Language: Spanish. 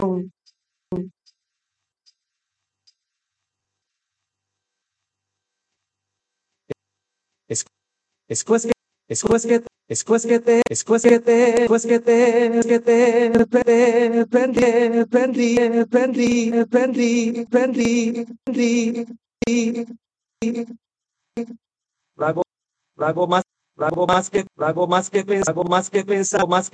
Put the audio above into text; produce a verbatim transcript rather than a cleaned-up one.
Es, escues que, escues que, escues que te, escues que te, escues que te, es que te, pre- prendí, prendí, prendí, prendí, prendí, prendí, Rago, rago más, rago más que, rago más que pensar, rago más que pensar, más